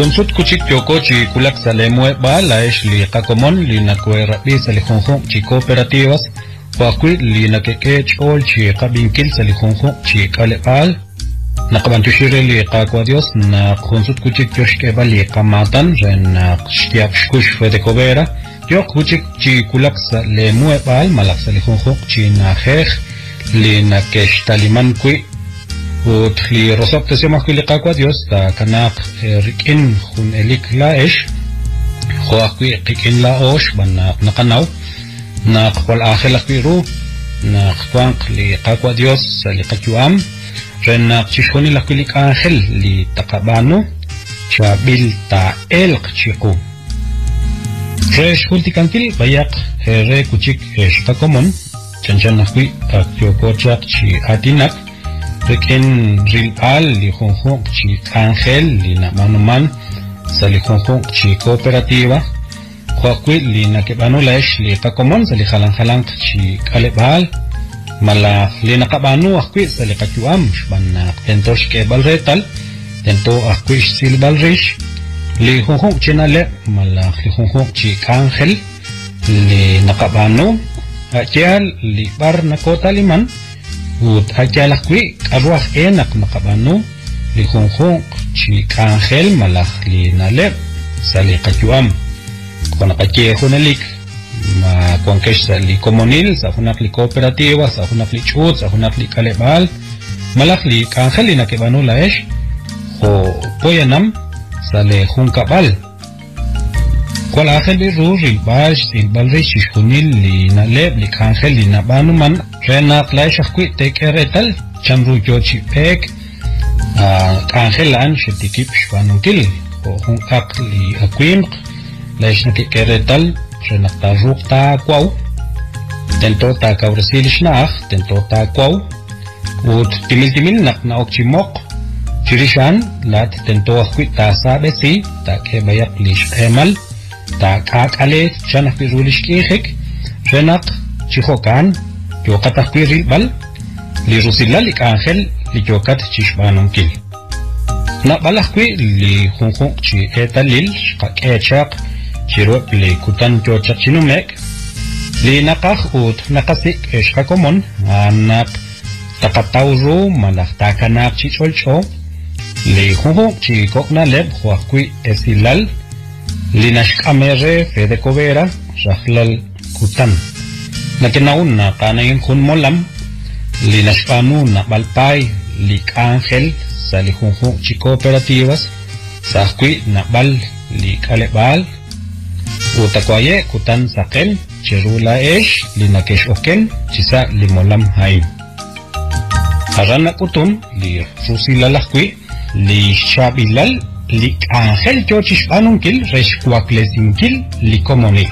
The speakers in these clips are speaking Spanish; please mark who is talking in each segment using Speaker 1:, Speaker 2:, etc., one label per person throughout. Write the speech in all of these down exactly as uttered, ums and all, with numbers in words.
Speaker 1: Consut kuchik yoko chi kulak salemue ba la es li kakomon li na kwe rabi sa li khonkhon chi cooperativas wakwi li na keke chol chi kabinkil sa li khonkhon chi kalebal na kabantushire li kakwa Dios na consut kuchik yoshke ba li kamatan ren na shtiak shkush fede kobera yok kuchik chi kulak salemue ba malak sa li khonkhon chi na khekh li na kesh taliman kwi وتخلي رصبت تسمع كل قاقوة ديوس تا كناق ركين خون إليك لا إيش خواقوي قيكين لا أوش بنا نقناو ناق والآخر لقوي رو ناق قوانق لقاقوة ديوس لقاقوام رناق تشخوني لقوي لك آخر لتقابانو شابيل تا إلق تشيقو ريش خلتي كانكيل بياق ري كوشيك شقاقومون چنچن نقوي أكيوكو چاق چي آتيناك Rekin rilpal li khonkhon chi angel li na manuman sa li khonkhon chi cooperativa khwakwi li na ke banu laish li kakomon sa li khalang khalang chi kalebal mala li na kabanu akwi sa li kachuam ban tentosh ke balretal tento akwi sil balrish li khonkhon chi na le mala li khonkhon chi angel li na kabanu akyal li bar na kotaliman ut akyalak kwi arwah enak makabano li khonkhon chi angel malak li nalep sa li kachuam kung nakakye hunalik ma kongkesh sa li komunil sa hunak li kooperativa sa hunak li chut sa hunak li kalebal malak li angel li nakibano laesh ho poyanam sa li hunkabal kung angel li ru rilbaj silbal rishish hunil li nalep li angel li nabano man Renak laish akwi tekeretal chamru jochi pek kangelan shetikip shpanungkil hong akli akwim laish nakikeretal renak ta ruk ta kwaw tento ta kawrasil shnach tento ta kwaw ut timil timil nak na okchimok chirishan lat tento akwi ta sabesi ta kebayak lish emal ta kakale chanak pirulish kihik renak chihokan Yokat akwi rilbal li rusilal ik angel li yokat chishbanungkil na balakwi li khonkhon chi etalil qak echaq chirop li kutan chochak chinumek li nakakh ut nakasik eshkakomon anak takatawro malak takanak chi cholcho li khonkhon chi kokna leb khwakwi esilal li nashkamere fede kobera rahlal kutan Nakinaun na kanayin kun molam li nashpanu na balpay li angel sa li khonkhon chi cooperativas sa kwi na bal li kalebal utakwaye kutan sakel chirula esh li nakesh oken chisa li molam hay harana kutun li rusilalakwi li shabilal li angel chochishpanunkil reshkwaklezinkil li komone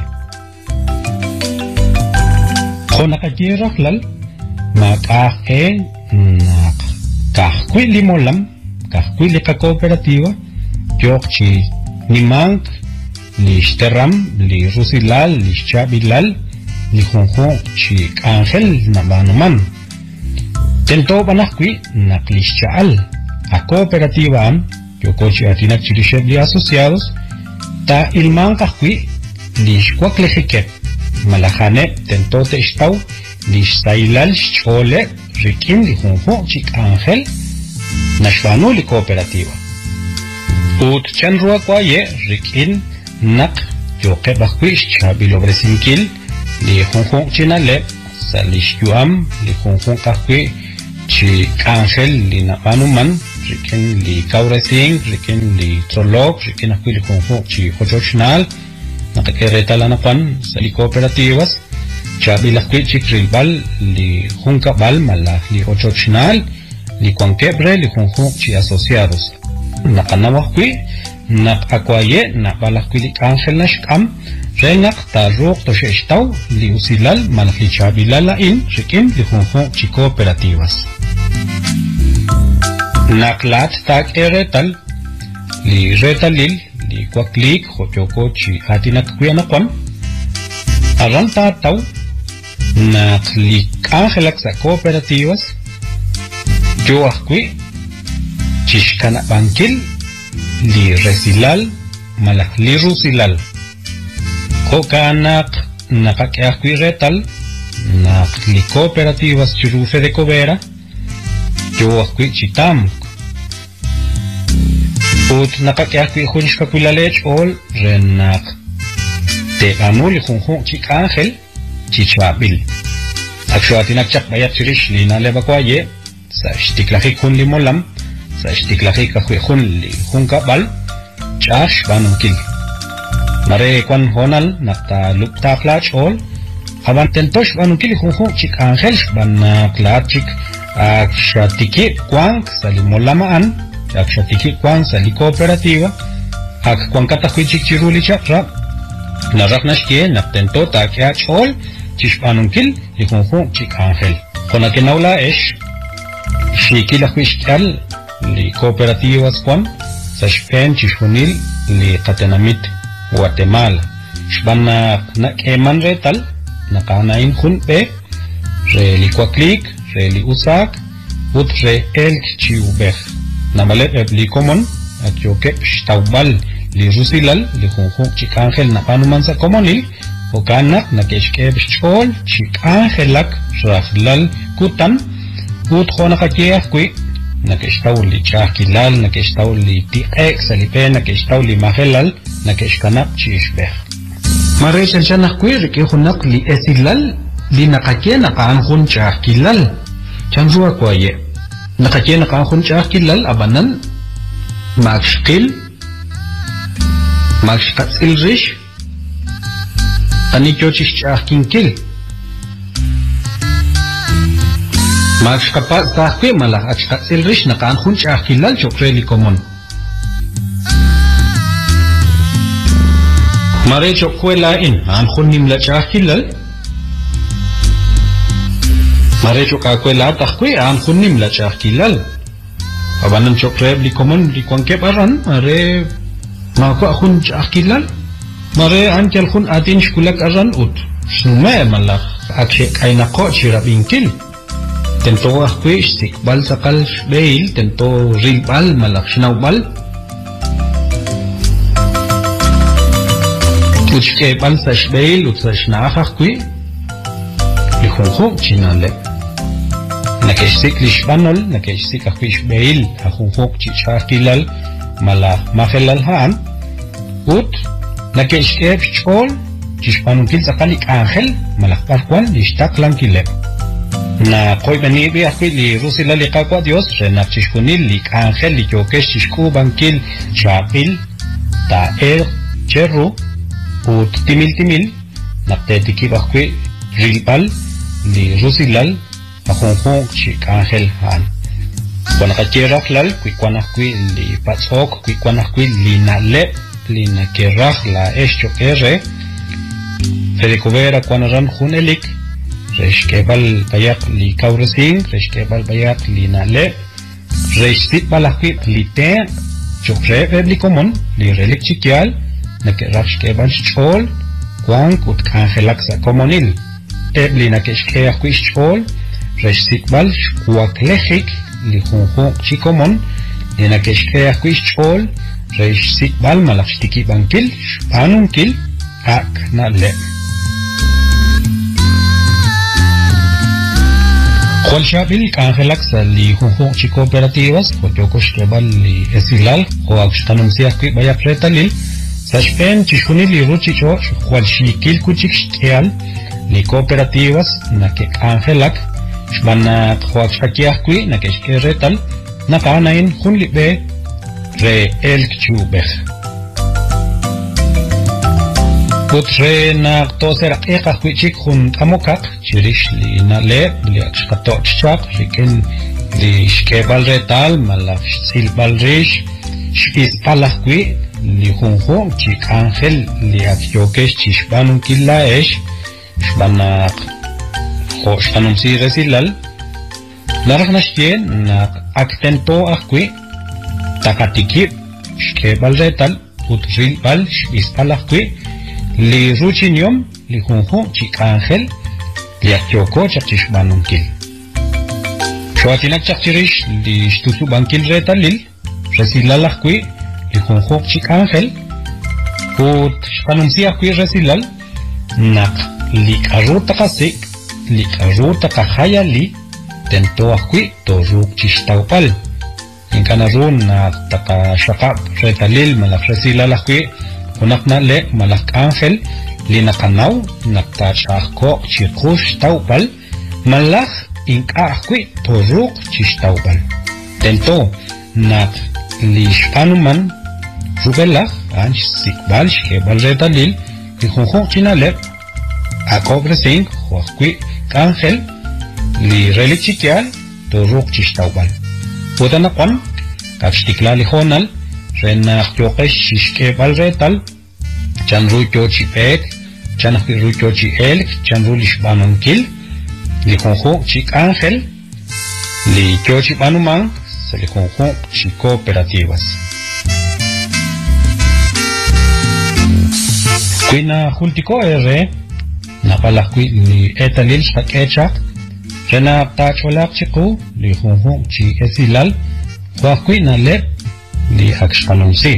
Speaker 1: Nakakirah lal makahe nak kahkwi limolam kahkwi li ka cooperativa yok chi nimang li shterram li rusilal li shabilal li khonkhon chi angel na banuman tento banakwi nak li shaal a cooperativa am yoko chi atinak chirisheb li asociados ta ilmang kahkwi li shkwaklejiket Malahane tentote istaw li sailal chole rikin li khonkhon chik angel nashvanu li cooperativa ut chanrua kwaye rikin nak yoke bakwish chabilo bresinkil li khonkhon chinale salish yuam li khonkhon kakwi chik angel li napanuman rikin li kauresing rikin li trolok rikin akwi li khonkhon chi khojochnal Nakakereta lanapan sa li cooperativas chabilakwi chikrilbal li hunkabal malak li ochochnal li kwankebre li hunhun chi asociados nakanawakwi nak akwaye nabalakwi li angel nashkam renak taruk tosheshtaw li usilal malak li chabilala in rikin li hunhun chi cooperativas naklat tak eretal li retalil li kwaklik hochoko chi atinak kuyanakwan aran tataw nak li angelak sa cooperativas yo akwi chishkana bankil li resilal malak li rusilal ko kanak nakakakwi retal nak li cooperativas churufe de cobera yo akwi chitam ut nakakakwi khunishka kulalech ol renak te anul khunkhun chik angel chichabil akshwatinak chak bayat chirish li naleba kwaye sa shtiklaki kun li molam sa shtiklaki kakwi khun li khun kabal chash banunkil mare kwan honal nakta lupta klach ol aban tentosh banunkil khun chik angel ban klachik akshatiki kwang sali molamaan akshatiki kwang sali cooperativa ak kwan katakwi chik chiruli chakra narak nashkie naktento takya chol chishpanunkil li khun chik angel kona kenaula esh shikila khwishkal li cooperativas kwan sashpen chishunil li qatanamit Guatemala shbana na keman retal nakanain khun pe re li kwaklik re li usak ut re elk chiubeh namale li common akyoke shtawbal li rusilal li khunkhun chikangel napanumansa comonil okanak nakeshke chol chikangelak rahlal kutan ut khona kakiakwi nakestaw li chakilal nakestaw li tiqex salipe nakestaw li mahelal nakeshkanap chishbeh mare chalchanak kwi ke khunak li esilal li nakake nakan khun chakilal chanjua kwaye nakake nakan khun chakilal abanan makshqil makshqatil rish ani kyochish chakinkil Max kapag sakwe malah at silrish na kaan khun chakilal chokreli common. Mare chokwela in an khun nimla chakilal. Mare chokakwela takwe an khun nimla chakilal. Abanan chokreli common di kwanke paran mare makwa khun chakilal. Mare ankel khun atin shkulak aran ut. Sume malah akshe kaina ko chirabinkil. Tento akwi stikbal sakal beil tento rilbal malak sinaubal utske bal sa shbeil utsa shnakh akwi likhunkhun chinale nakeshik lishbanol nakeshik akwi shbeil akhunkhun chichakilal malak mahelal han ut nakeshkep chol chishpanunkil sakalik angel malak parkwan lishtaklan kile na koi bani bi akwi li rusila li kakwa dios renak chishkunil li angel li kyokesh chishku bankil chapil ta er cherru ut timil timil nakte tiki bakwi rilpal li rusilal akhunkhun chik angel han kwana kacherak lal kwi kwana kwi li patsok kwi kwana kwi li nale li nakerak la esh chokere fedekubera kwana ran khunelik Reshkebal bayak li kauresing, reshkebal bayak li nale, reshsit balakwi li ten, chokre li common, li relik chikial, nake rashkebal chol, kwang ut kangelak sa commonil. Ebli nakeshke akwi chol, reshsit bal kwaklechik li khunkhun chikomon, li nakeshke akwi chol, reshsit bal malakshtiki bankil, panunkil, ak nale. Kol shabil kangelak sa li khunkhun chi cooperativas ko jokosh kebal li esilal ko akshtanum si akwi bayak retalil sashpen chishkuni li ruchi cho kwal shikil kuchik shtial li cooperativas na ke kangelak shbana ko akshaki akwi na ke shke retal na kanain khun li be re elk chubeh Putre na toser eka kwichik hun amokak chirish li na le li akshkato chak riken li shkebal retal malak silbal rish shpis palakwi li hun hun chik angel li akyokesh chishbanun killa esh shbanak khoshtanum si resilal narak nashtien na aktento akwi takatiki shkebal retal utrilbal shpis palakwi li ruchinyom li khunkhun chik angel li akyoko chakchish banunkil shwatinak chakchirish li shtusu bankil retalil resilalakwi li junjok chik ángel ut xpanumsia kui resilal nak li karuta kasik li karuta kahaya li tento akui toruk chistaupal inkana run nak taka shakap retalil malak resilal akui unak na le malak ángel li nakanaw naktachakko chikush taupal malak inka akui toruk chistaupal tento nak li shpanuman rubelak anch sikbal shkebal retalil li junjok chinalep akobre sing huakui ángel li relichikial toruk chistaubal putana kwan kapstikla li honal renak yokesh shkebal retal chanru yochi pek chanak ru yochi elk chanru li shbanunkil li junjok chik ángel li yochi banuman se li junjok chik cooperativas. Kuina hultiko ere napalakwi li etalil shakechak rena tacholak chiku li junjung chi esilal huakwi na lep li akshkanonsi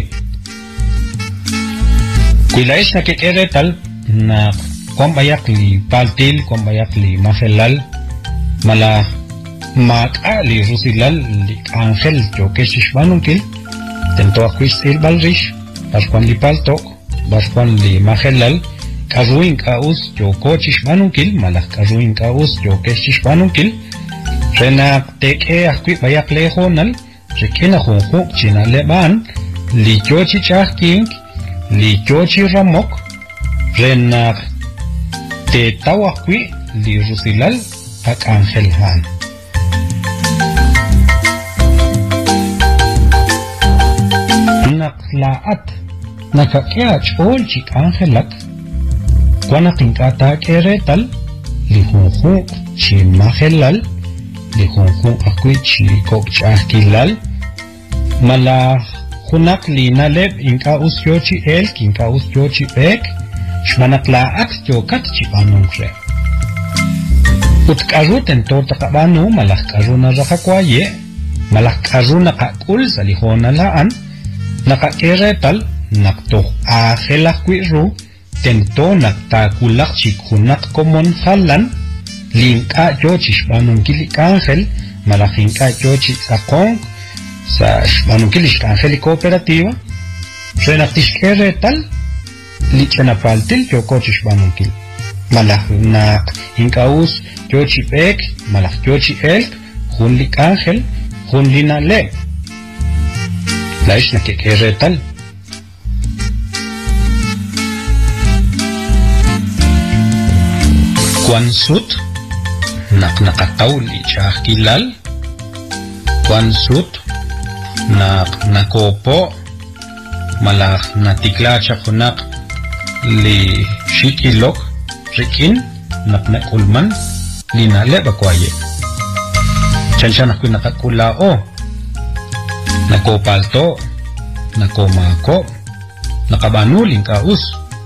Speaker 1: kuilaish na kekere tal na kombayak li paltil kombayak li mahelal mala maka li rusilal li ángel jokeshishbanunkil tento akwis ilbalrish pascuan li paltok bascuan li mahelal karuin kaus yo kochishbanunkil malak karuin kaus yo keshishbanunkil renak teke akui bayak lehonal rekena junju chinaleban li chochi chahking li chochi ramok renak te tawakui li rusilal ak ángel han nak laat nakakea chol chik ángelak Kuana kinkata keretal li junju chi mahelal li junju akui chi kokchahkilal mala junak li naleb inka usyochi el kinka usyochi ek shmanak laak yokat chi banungre utkaru tento takabanu malak karu na rakakwaye malak karu nakakul sa lihona laan nakakeretal naktok ahelakwi ru tento naktakulak chikunak komon halan linka yochi shbanunkili ángel malakinka yochi sakong sa shbanunkili ángel cooperativa renatishkere tal lichanapaltil yokochi shbanunkil malak nak inkaus yochi pek malak yochi elk hunlik ángel hunlina le laish nakekere tal Kwan sut nak nakataw li chahkilal kwan sut nak nakopo malak natikla chakunak li shikilok rikin nak nakulman li nale bakwaye chansha nakui nakakulao nakopalto nakomako nakabanu linkaus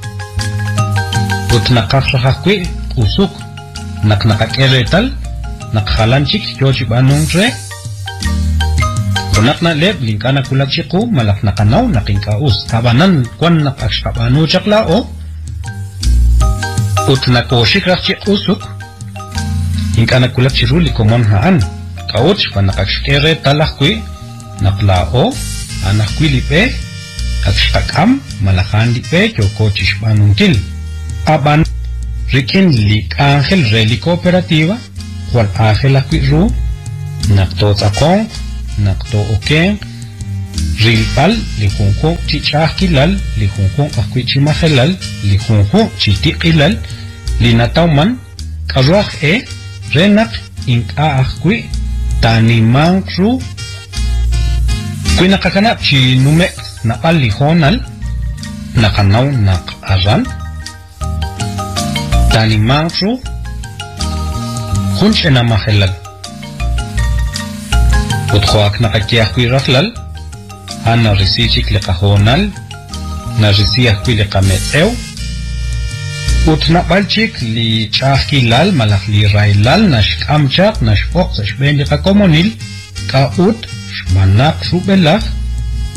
Speaker 1: ut nakakshakakwi usuk nak nakakeretal nakhalanchik yochi banungre kunak na leb linkana kulakchiku malak nakanaw nakinkaus kabanan kwan nakakshkabanu chaklao ut nakoshik rakchik usuk linkana kulakchiru likomon haan kauch pa nakakshkeretal akwi naklao anakwi lipe akshkakam malakhan lipe yokochish banungkil aban Rikin lik ángel reli cooperativa cual ángel akwiru nakto takong nakto okeng rilpal li junju chichahkilal li junju akwi chimahelal li junju chitikilal li natauman karuaj e renak inka akwi tanimangru kwi nakakanap chi numek napal li honal nakanaw nak aran Tani mangru Hunche na mahelal Utkoak nakakiakwi raklal Ana risichik likahonal Na risiakwi likameteu Ut nabalchik li chahkilal malak li railal Nashkamchak nashpok sa shben likakomonil Ka ut shmanak rubelak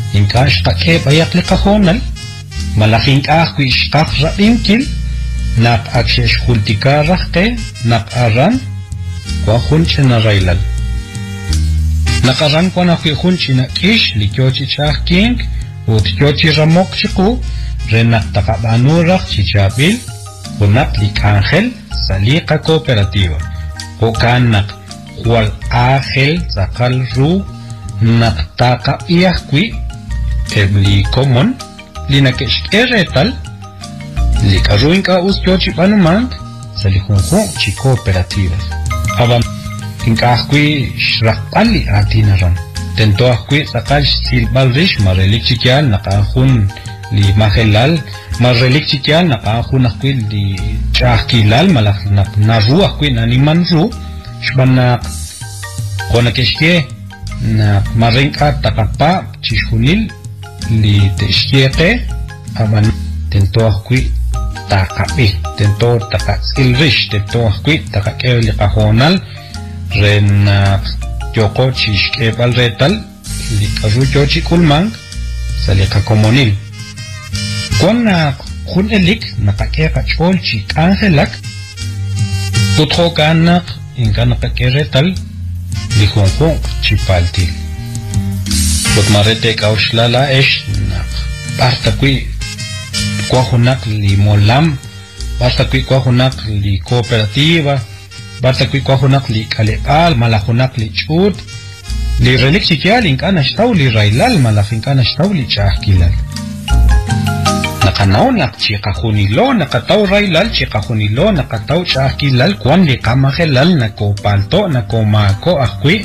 Speaker 1: inka shqaqe bayak liqajonal malakin ahqui shqaq rabinkil naq akshesh hultikarraqe naq arran kwa hunchina railal naq arran kwa naqi hunchina kish likyochi chahking ut kyochi ramok chiqu renaq taqabanuraq chichabil hunaq likangel saliqa cooperativa hokan naq Wal ángel sakal ru naktaka iakwi ebli common linakesh eretal likaruin ka uskyochi panumang salihunjo chi cooperativas aban inkakwi shrakpali atinaran tento akwi sakal silbal rish marelik chikyal nakahun li mahelal marelik chikyal nakahun akwi li chahkilal malak naru akwi naniman ru shbanak kona keshke na marinka takapa chishunil li teshke aban tento akwi takapi tento takatsil rish tento akwi takake li kajonal ren yoko chishke bal retal li karu yochi kulmang salika komonil kona kun elik nakake kachol chik angelak tutho kanak inka nakakeretal lijonjon chipaltil pot marete kaushlala esh nak basta kui kwajunak li molam basta kui kwajunak li cooperativa basta kui kwajunak li kalebal malajunak li chut li relik chikyal inka nashtaw li railal malafinka nashtaw li chahkilal nakanaw nak chikajunilo nakataw railal chikajunilo nakataw chahkilal kwan li kamajelal nakopalto nakomako akwi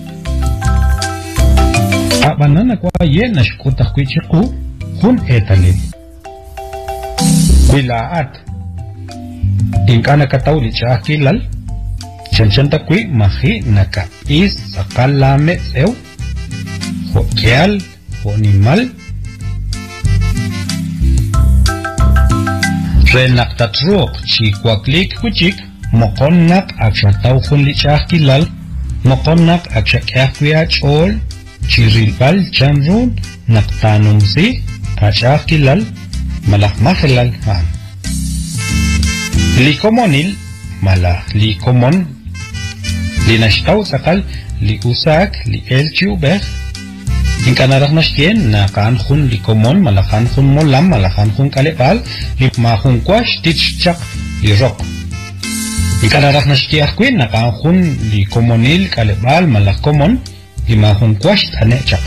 Speaker 1: abanana kwa ye nashkut akwi chiku hun etalil wilaat inka nakataw li chahkilal chanchanta kwi mahi naka is sakalame sew ho kyal ho nimal renak tatruk chi kwaklik kuchik mokonnak akshataw khun li chahkilal mokonnak akshakyakwia chol chirilbal chanrun naktanumsi kachahkilal malakmahelal han likomonil malak likomon linashtaw sakal li usak li elchiubeh inkanaraq nashkien nakan khun likomon malakan khun molam malakan khun kalebal li mahun kwash tichchak li rok inkanaraq nashkiah kuin nakan khun likomonil kalebal malakomon li mahun kwash tanechak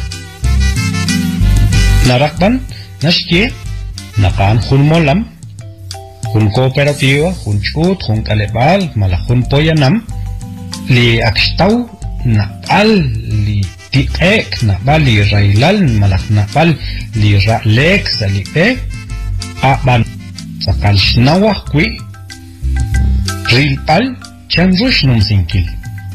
Speaker 1: narakban nashkie nakan khun molam khun cooperativa khun chut khun kalebal malakun poyanam li akstaw napal li tiek na bali railal malak na bal li ralek salipe aban sakal shnawah kwi rilpal chanrush num sinkil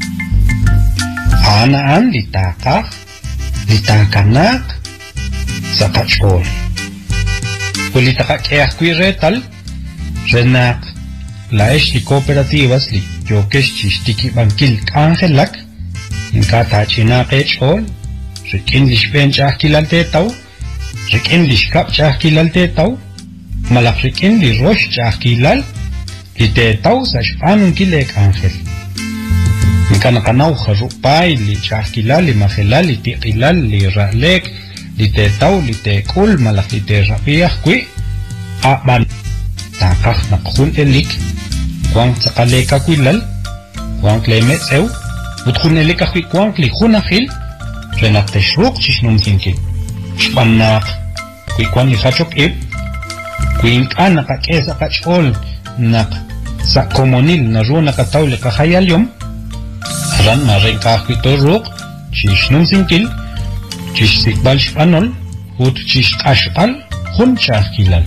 Speaker 1: anaan li takak li takanak sakachol kuli takakeh kwi retal renak laesh li cooperativas li yokesh chishtiki bankil kangelak inka tachina qechol rikin lishpen chahkilalte taw rikin lishkap chahkilalte taw malak rikin li rosh chahkilal ite taw sashpanun kilek angel inka nakanaw kharupay li chahkilal li majelal li tiqilal li ralek li te taw li te kul malak li te rapiah kwi aban takak nakhun elik kwang sakaleka kwilal kwang klemet sew utkhun elika kwi kwang li khunahil renak teshruk chishnum sinki shpannak kwi kwang li khachok ib kwi inka nakakesa kachol nak sa komonil na ru nakataw li kahayal yom ran marenka kwi toruk chishnum sinkil chish sikbal shpanol ut chish kashpal khun chahkilal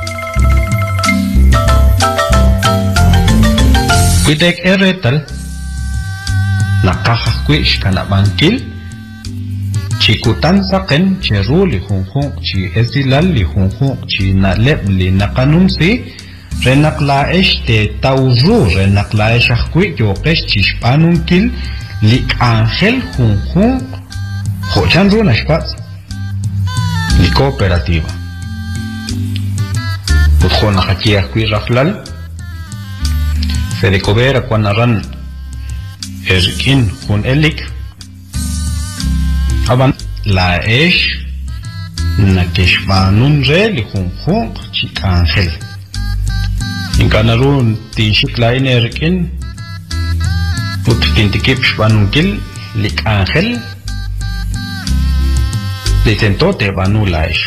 Speaker 1: Kwitek eretal nakakakwish kanabangkil chikutan saken cheru li hunhun chi esilal li hunhun chi naleb li nakanumsi renak laesh te tawru renak laesh akwi yokesh chishpanunkil li angel hunhun hochan ru nashpats li cooperativa utjona hakia kui raflal Fede Cobera cuan arran erkin hun elik aban la esh na keshbanun re li hun hun chikangel inkanarun tishik lain erkin ut tintikip shbanun kil lik angel litento te banu la esh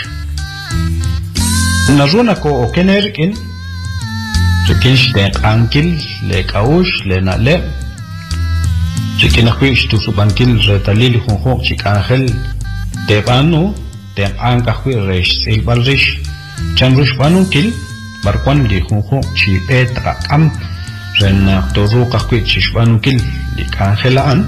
Speaker 1: naruna ko okenerkin Chikin stek ankil le kaush le na le Chikin akwish tu subankil retalil hunhok chik angel te banu te anka kwi resh silbal rish chan rush banu kil barkwan li hunhok chi pet am ren toru kakwi chish banu kil li kangelaan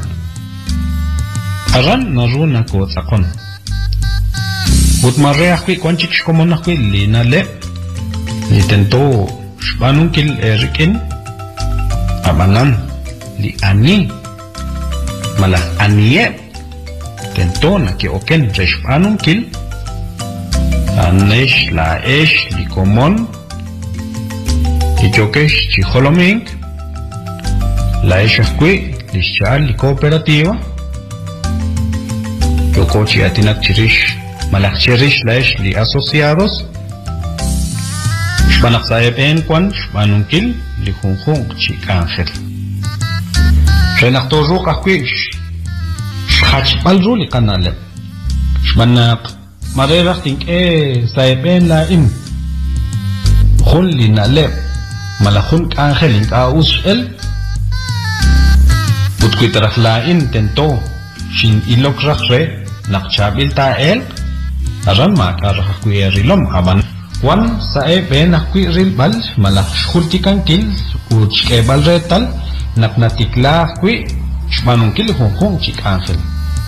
Speaker 1: aran naruna ko tsakon utmarre akwi kwan chik shkomon akwi li na le li tento Shbanun kil erkin abangan li ani malah anie tentona ke oken reshbanun kil anesh la esh li komon ki chokesh chi holoming la esh akwi li shal li cooperativa yoko chi atinak chirish malah chirish la esh li asociados Shbanak saeben kwan shbanun kil li hunhung chik angel Shenak toru kakwish Shachbal ru li kanale Shbanak marerak tink e saeben la im Hun li nale Malahun angel ink aus el Utkuitaraf la in tento Shin ilok rakre Nakchabil ta el Aran makarak kuyerilom aban Wan sae ben akwi ril bal malah shultikan kil uchke bal retal naknatikla akwi shmanun kil hong chik angel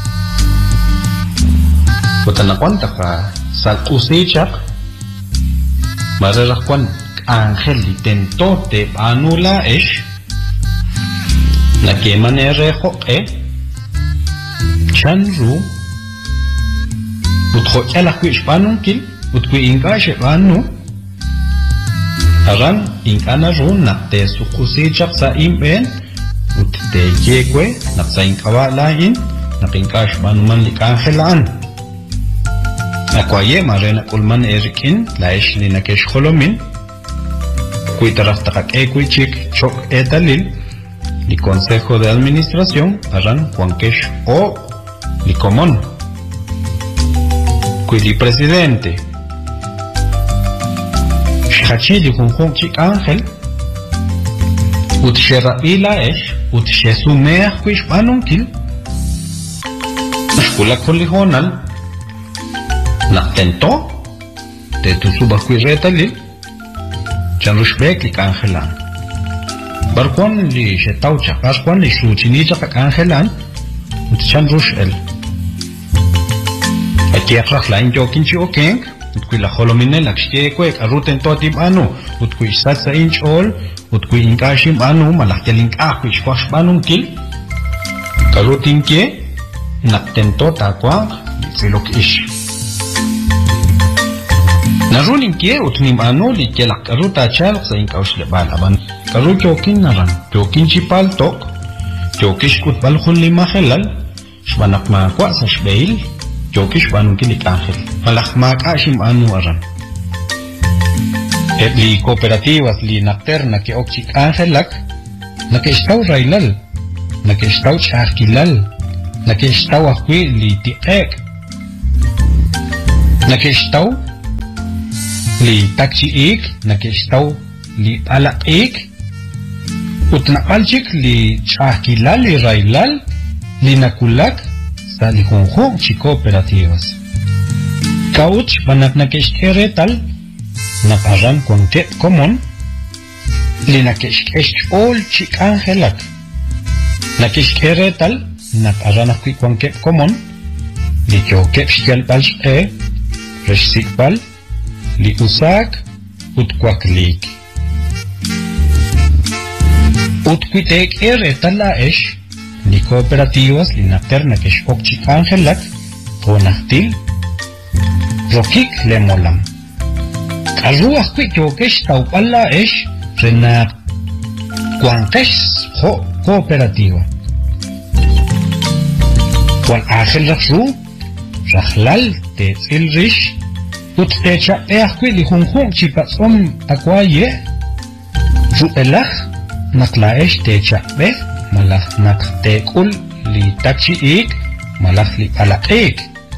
Speaker 1: Butanakwan taka sal usechak Marelakwan angel li tento te anula esh Nakeman ere hoke Chanru Butho alakwi shmanun kil Utku inka shebanu Aran inka na run nakte sukusi chak sa imben Utte yekwe naksa inka wa lain Nakinka shebanu man likangelaan Nakwaye marena kulman erikin Laish li nakesh kholomin Kui taraf takak ekwi chik chok etalil Li consejo de administración Aran Juankesh o li komon Kui li presidente Hachili hunhung chik angel Utsheraila esh Utshesumea kwish banun kil Nashkulak kolihonal Naktento Te tu suba kwi retalil Chanrushbek lik angelan Barkwan li shetaw chak Barkwan li shuchini chak angelan Utchanrush el Akiakrak lain jokin chi okeng Utkui la holomine lakshke kwek aruten totib anu Utkui satsa inch all Utkui inkashim anu malaktelink akwi shwash banun kil Karutin ke Naktento takwa Silok ish Narunin ke utnim anu li ke lak karuta chalok sa inkash lebal aban Karu chokin naran Chokin chipal tok Chokish kut balkhun lima khelal Shbanak makwa sa shbeil Chokish banun kilik angel Malak makashim anu aran Et li cooperativas li nakter na ke okchik angel lak Na ke istaw railal Na ke istaw chakilal Na ke istaw akwi li tiek Na ke istaw Li taksi ik Na ke istaw li alak ik Utnapalchik li chakilal li railal Li nakulak Sa li hunhung chi cooperativas Kauch banak nakeshkere tal Nakaran kontet komon Li nakeshkesh ol chik angelak Nakeshkere tal Nakaran akwi kontet komon Li kyokep shkel bal shke Reshsik bal Li usak Utkwak lik Utquitek ere tal la esh Li cooperativas li nakter nakesh ok chik angelak Konahtil rokik le molam arruah kui chokesh taupalla esh rena kuankesh ho cooperativa kuan ángel rakru rahlal te ilrish ut techa eh kui li hunhun chipatsom akwaye ruelach naklaesh techa be malach nak tekul li tachiik malach li alaik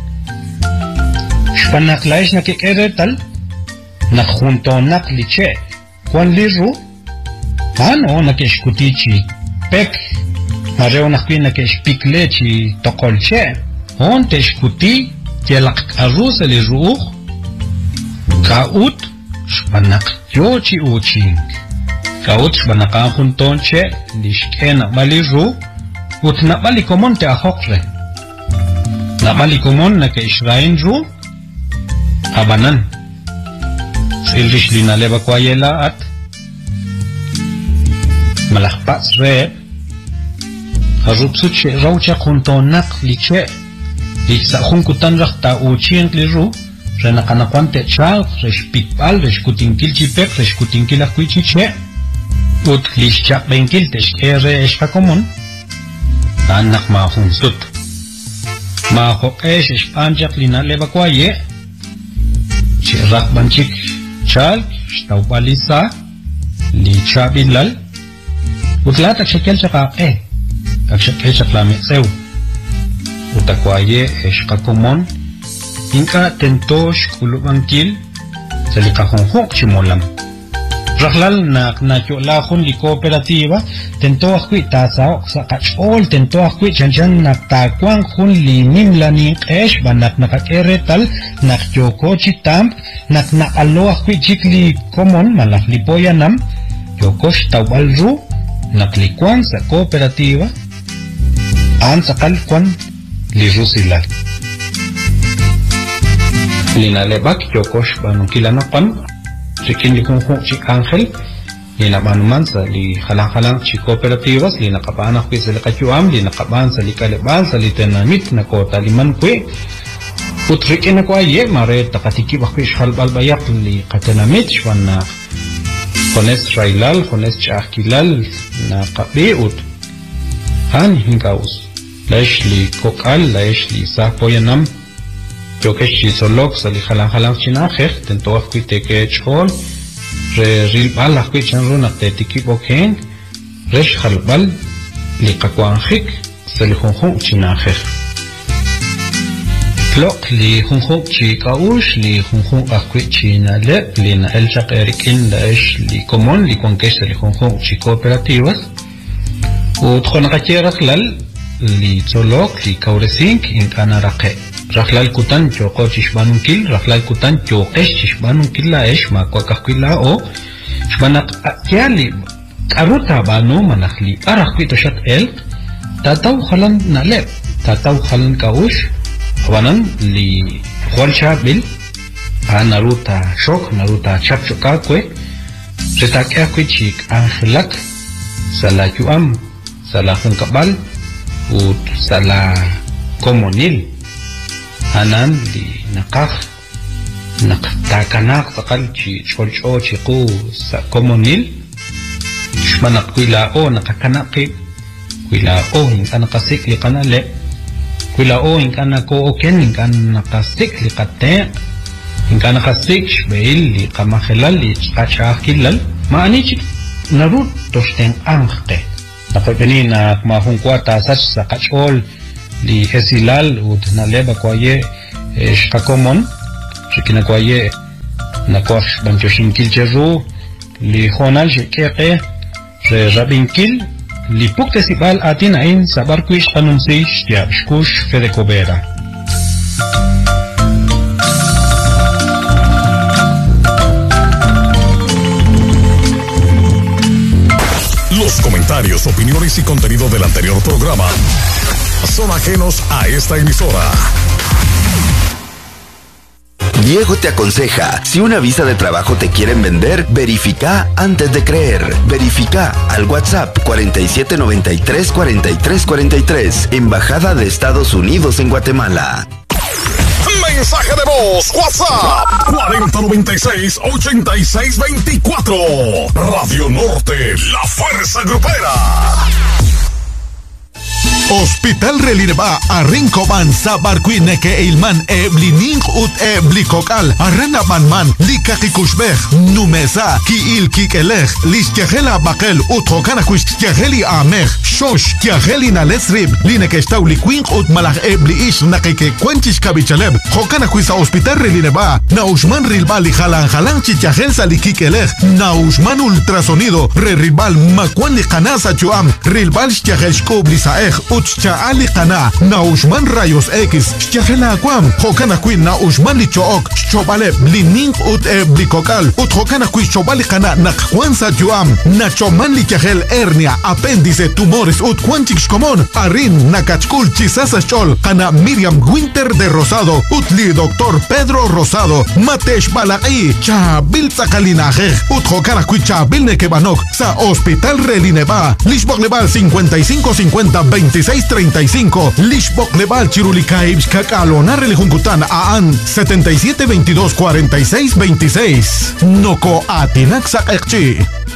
Speaker 1: shpanaklaesh nakikeretal nakhuntonak liche kuan liru ano nakeshkutichi pek mareo nakwi nakeshpiklechi tokolche on teshkuti tielak aruz liru kaut shpanak yochi uching kaut shpanaka juntonche lishkena maliru utna bali komon te ahokre na bali komon nakeshrain ru abanan silrish lina leba kwayela at malakpas re harupsut she raucha kuntonak liche liksa hunkutan rakta uchien liru rena kanakwante chal reshpikpal reshkutinkil chipek reshkutinkil akwichiche ut lishcha benkil teshkere eshka komon anak mahunsut mahok esh eshpanjak lina leba kwaye chirak banchik chal shtawbalisa li chabilal utla tak shekel chaka eh tak shekel chakla meseu utakwaye eshka komon inka tentosh kulubankil salika honhok chimolam rahlal nak nakyola khun li cooperativa tento akwi ta sao sakachol tento akwi chanchan nak ta kwang khun li nimlani qesh banak nakakeretal nak yoko chitam nak na alo akwi chikli common malak lipoyanam yokosh tawalru nak likwang sa cooperativa an sakal kwan li rusilal lina lebak yokosh banukilanapan chikin li kung chi Ángel li namanuman sa li halang-halang chi cooperativas li nakapanak kwi sa likachuam li nakapan sa likaliban sa litanamit na kota liman kwi utrikin na kwa ye mare takatikibak kwi shalbal bayak li katanamit shwan na kones railal kones chakilal na kabiut han hingaus laish li kokal laish li sakoyanam yokesh chi solok sa li halang-halang chinakher tento akwi teke chol re rilbal akwi chanro nakte tikibokhen resh halbal li kakwanjik sa li hunhuk chinakher tlok li hunhuk chi kaush li hunhuk akwi chinale li na elchak erikin laish li komon li kwankesh sa li hunhuk chi cooperativas utkhonakacherak lal li solok li kauresink inkana raqe rahlal kutan choko chishbanunkil rahlal kutan chokesh chishbanunkil la esh makwa kakila o shbanak atyali karuta banu manakli arakwi toshat el tataw khalan nalep tataw khalan kaush wanan li khwalcha bil naruta shok naruta chapchuka kwe retakya kwe chik angelak sala yuam sala hunkabal ut sala komonil anan li nakak naktakanak sakal chi cholcho chi ku sa komonil shmanak kuila o nakakanaki kuila o hinka nakasik li kanale kuila o hinka nako oken hinka nakasik li kate hinka nakasik shbeil li kamahelal li chachakilal maani chik narut toshten angke nakapeni na mahungkwa tasas sa kachol li hesilal ut naleba kwaye shkakomon shikina kwaye nakwash banchoshinkil cheru li honal shikeke re rabinkil li pukte sibal atin ain sabar kwish anunsi shtia shkush fedekobera
Speaker 2: Los comentarios, opiniones y contenido del anterior programa son ajenos a esta emisora.
Speaker 3: Diego te aconseja, si una visa de trabajo te quieren vender, verifica antes de creer. Verifica al WhatsApp cuarenta y siete noventa y tres cuarenta y tres cuarenta y tres, Embajada de Estados Unidos en Guatemala.
Speaker 2: Me mensaje de voz. WhatsApp cuarenta noventa y seis, ochenta y seis veinticuatro. Radio Norte, la fuerza grupera.
Speaker 4: Hospital Relirba Arrincoban Sabarquine que Ilman Eblining ut Eblicokal Arrena Banman Lika Kikushbech Numesa Ki Il Kikelech Liskehela Bakel ut Hokana Kuskeheli Amech Shosh Kiaheli Nalesrib Line que está Uliquing ut Malach Ebli Ish Nakeke Quenchis Kabichaleb Hokana Kuisa Hospital Relirba Naushman Rilba Lijalan Jalan Chichahel Salikikelech Naushman Ultrasonido Reribal Makwan Likanasa Chuam Rilbal Shkehel Shkoblisaech Chaali Kana, Naushman Rayos X, Shkehela Aquam, Hokana Queen Naushman Lichook, Chobale, Blining ut Eblicokal, Ut Hokana Queen Chobali Kana, Nakwansa Juam, Nachoman Lichahel Hernia, Apéndice, Tumores ut Quanchix Común, Arin, Nakachkul Chisasa Chol, Kana Miriam Winter de Rosado, Utli Doctor Pedro Rosado, Matesh Balai, Chabil Zakalinaje, Ut Hokana Queen Chabil Nekebanok, Sa Hospital Relineba, Lishbok Lebal cincuenta y cinco cincuenta veintiséis treinta y cinco, Lishbok Lebal Chirulikaibs Kakalona Relejunkutan Aan setenta y siete veintidós cuarenta y seis veintiséis. Noko Atinaxak Ekchi.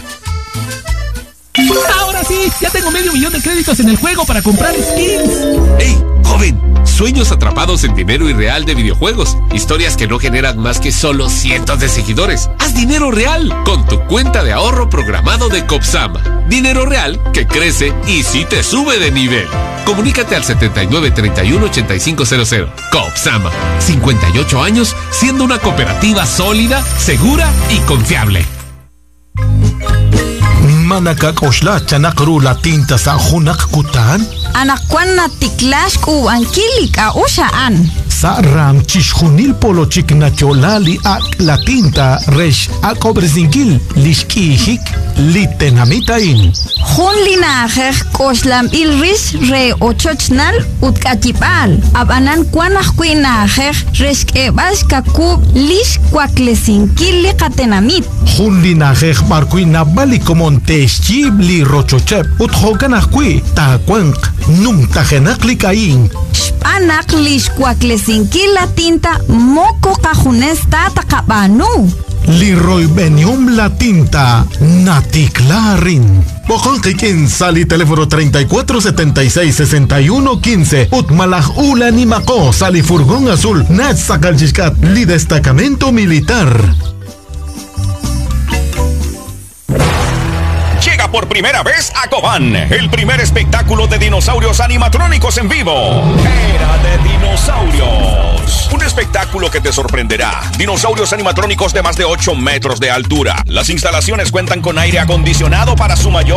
Speaker 5: Ahora sí, ya tengo medio millón de créditos en el juego para comprar skins.
Speaker 6: ¡Ey, joven! Sueños atrapados en dinero irreal de videojuegos. Historias que no generan más que solo cientos de seguidores. Haz dinero real con tu cuenta de ahorro programado de Copsama. Dinero real que crece y sí te sube de nivel. Comunícate al setenta y nueve treinta y uno ochenta y cinco cero cero. Copsama. cincuenta y ocho años siendo una cooperativa sólida, segura y confiable.
Speaker 4: Manakak Oshla Chanakru la tinta sa Hunak Kutan.
Speaker 7: Anakwan na tiklash ku ankilik a ushaan.
Speaker 4: Sa ram chishunil polo chiknacholali ak la tinta resh akobrezinkil lishkihik litenamitain.
Speaker 7: Hun linajej koslam ilris re ochochnal utkatipal. Abanan kwanaj kuinajej reskebas kakub lish kwaklesinkil li katenamit.
Speaker 4: Hun linajej barkuina bali komonteshchib li rochochep uthoganajkui takwank num tajenakli kain.
Speaker 7: Anak lish kwaklesinkil la tinta moko kajunes tata kabanu.
Speaker 4: Leroy Benium La Tinta Natiklarin. Bokon Kikin Sali teléfono treinta y cuatro setenta y seis sesenta y uno quince. Utmalaj Ula Nimako Sali Furgón Azul Nach Sakalchishkat Li Destacamento Militar.
Speaker 8: Llega por primera vez a Cobán, el primer espectáculo de dinosaurios animatrónicos en vivo. Era de dinosaurios. Un espectáculo que te sorprenderá. Dinosaurios animatrónicos de más de ocho metros de altura. Las instalaciones cuentan con aire acondicionado para su mayor